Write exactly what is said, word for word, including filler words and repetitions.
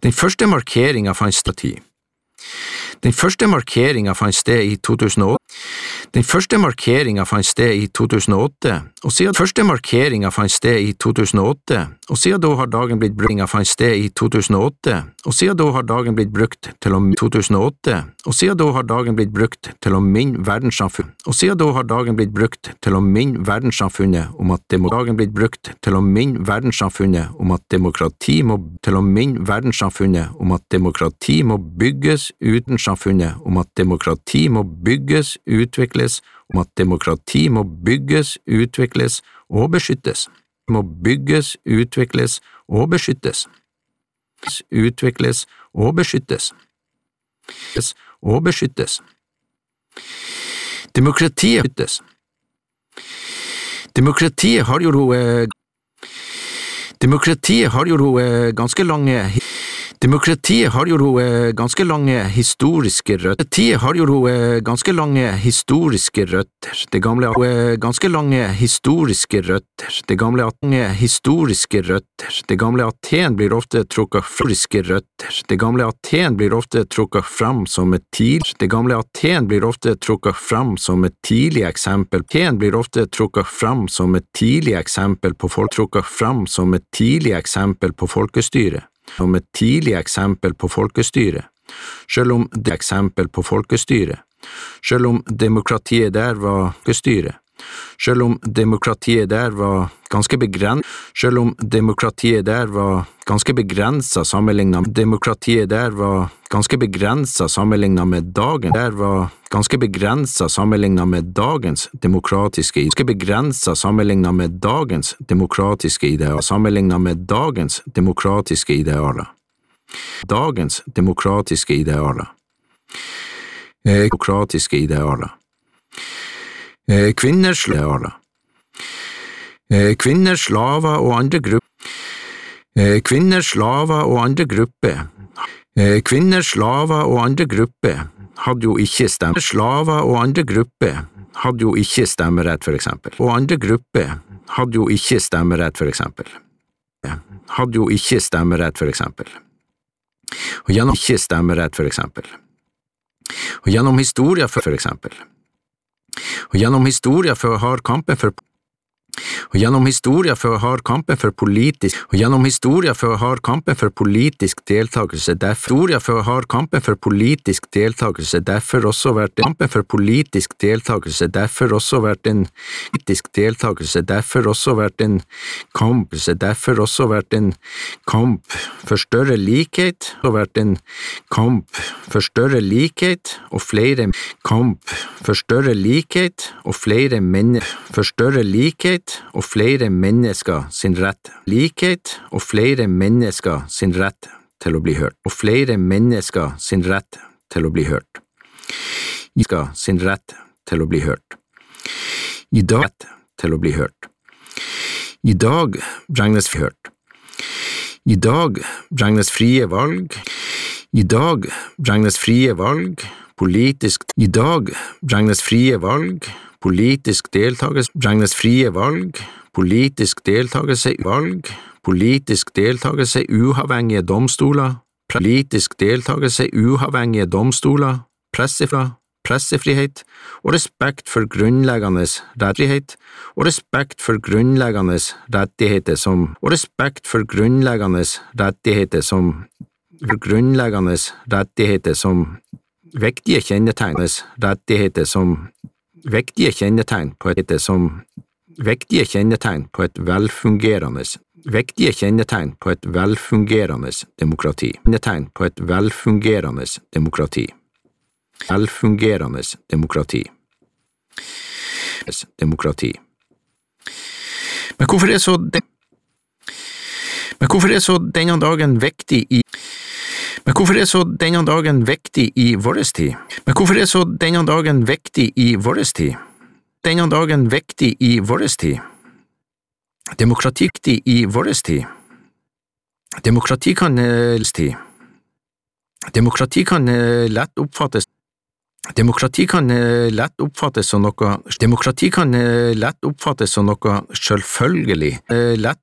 Den første markeringen fant sted Den første markeringen fant sted i to tusen og åtte. Den første markeringen fant sted i to tusen og åtte, og siden første markeringen fant sted i to tusen og åtte, og siden da har dagen blitt brukt fant sted i to tusen og åtte, og siden da har dagen blitt brukt til å to tusen og åtte, og siden da har dagen blitt brukt til å minne verdenssamfunn, og siden da har dagen blitt brukt til å minne verdenssamfunnet om at dagen blitt brukt til å minne verdenssamfunnet om at demokrati må til å minne verdenssamfunnet om at demokrati må bygges uten samfunnet, om at demokrati må bygges, utvikles, om at demokrati må bygges, utvikles og beskyttes. Må bygges, utvikles og beskyttes. Utvikles og beskyttes. Og beskyttes. Demokratiet beskyttes. Demokratiet har jo eh, Demokratiet har jo eh, ganske lange Demokratiet har jo eh, ganske lange historiske røtter. Demokratiet har jo eh, ganske lange historiske røtter. Det gamle eh, ganske lange historiske røtter. Det gamle lange historiske røtter. Det gamle Aten blir ofte trukket historiske røtter. Det gamle Aten blir ofte trukket fram som et tidlig. Det gamle Aten blir ofte trukket fram som et tidlig eksempel. Aten blir ofte trukket fram som et tidlig eksempel på folk trukket fram som et tidlig eksempel på folkestyre. Som et tidlig eksempel på folkestyre, selv om det eksempel på folkestyre, selv om demokratiet der var folkestyre, selv om demokratiet der var ganske begrenset, selv om demokratiet der var ganske begrenset sammenlignet med demokratiet der var ganske begrenset sammenlignet med dagen, der var ganske begrenset sammenlignet med dagens demokratiske, ganske begrenset sammenlignet med dagens demokratiske idealer, sammenlignet med dagens demokratiske idealer. Dagens demokratiske idealer. Eh, demokratiske idealer. Eh, kvinners idealer. Eh, kvinner, slaver og andre grupper. Eh, kvinner, slaver og andre grupper. Eh, kvinner, slaver og andre grupper hadde jo ikke stemme. Slaver og andre grupper hadde jo ikke stemmerett, for eksempel. Og andre grupper hadde jo ikke stemmerett, for eksempel. Hadde jo ikke stemmerett, for eksempel. Og gjennom ikke stemmerett, for eksempel. Og gjennom historien, for eksempel. Og gjennom historien for har kampen for Og gjennom historien for har kampen for politisk Og gjennom historien for har kampen for politisk deltakelse derfor Historien for har kampen for politisk deltakelse derfor også vært kampen for politisk deltakelse derfor også vært en politisk deltakelse derfor også vært en kamp derfor også vært en kamp for større likhet og vært en kamp for større likhet og flere kamp for større likhet og flere menn for større likhet og flere mennesker sin rett likhet og flere mennesker sin rett til å bli hørt og flere mennesker sin rett til å bli hørt skal sin rett til å bli hørt i dag til å bli hørt i dag regnes hørt i dag regnes frie valg i dag regnes frie valg politisk i dag regnes frie valg politisk deltakelse regnes frie valg, politisk deltakelse valg, politisk deltakelse uavhengige domstoler, politisk deltakelse uavhengige domstoler, pressefra, pressefrihet og respekt for grunnleggende rettighet og respekt for grunnleggende rettigheter som og respekt for grunnleggende rettigheter som for grunnleggende rettigheter som vektige kjennetegnes rettigheter som Vektige kjennetegn på et som Vektige kjennetegn på et velfungerende Vektige kjennetegn på et velfungerende demokrati Kjennetegn på et velfungerende demokrati Velfungerende demokrati Demokrati Men hvorfor er så det Men hvorfor er så denne dagen viktig i Men hvorfor er så denne dagen viktig i vår tid? Men hvorfor er så denne dagen viktig i vår tid? Denne dagen viktig i vår tid? Demokrati viktig i vår tid? Demokrati kan tid. Demokrati kan lett oppfattes Demokrati kan lett oppfattes som noe Demokrati kan lett oppfattes som noe selvfølgelig lett